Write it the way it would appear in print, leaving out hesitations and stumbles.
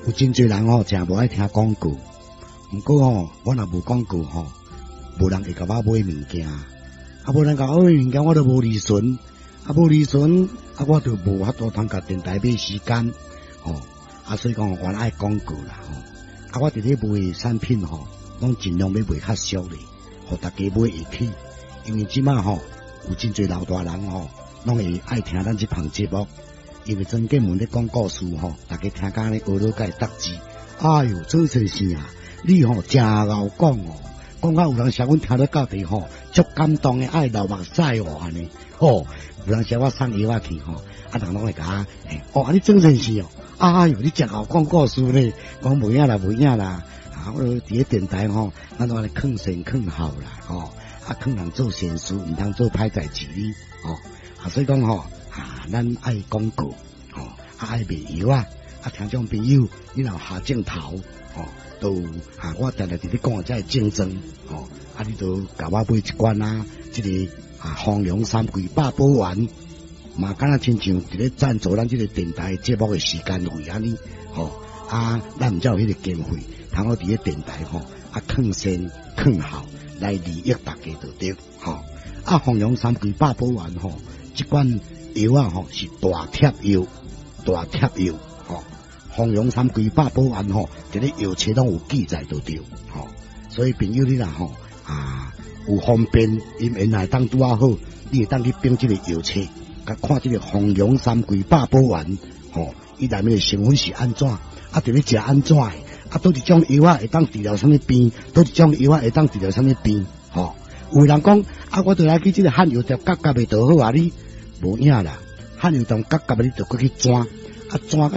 有真侪人吼，真无爱听广告。毋过吼，我若无广告吼，无人会甲我买物件。无人甲我买物件，我都无利润。无利润，我就无法度通甲电台买时间。所以讲我爱广告啦。我伫咧卖产品吼，拢尽量要卖较俗咧，互大家买会起。因为即马吼，有真侪老大人吼，拢会爱听咱即项节目。因为曾建文咧讲故事吼，大家听甲咧学到甲会得字。哎哟，真先生啊，你吼真敖讲哦，讲到有人写阮听到到底吼，足感动诶，爱流目屎哦安尼。有人写我送药去吼，人拢会甲我，你真先生哦，哎哟，你真敖讲故事咧，讲袂影啦，袂影啦。我伫咧电台吼，咱都安尼劝善劝好啦，劝人做善事，毋通做歹代志哩，所以讲吼。咱爱广告，爱卖药啊！听众朋友，你若下镜头，都我定定伫咧讲这竞争，你都甲我买一罐啊！这个丰隆3季8宝丸，嘛敢若亲像伫咧赞助咱这个电台节目的时间费安尼，咱毋才有迄个经费，通好伫咧电台劝善劝好来利益大家就对，丰隆3季8宝丸这罐。药是大贴药，丰隆3季8宝丸伫咧药册拢有记载就对，所以朋友你若有方便，因原来当拄啊好，你会当去编这个药册，甲看这个丰隆3季8宝丸，伊内面的成分是安怎，伫咧食安怎的，倒一种药会当治疗什么病，倒一种药会当治疗什么病，有人讲我就来去这个汉药店，甲袂倒好啊你。无影啦，汉药店夹你就过去转，转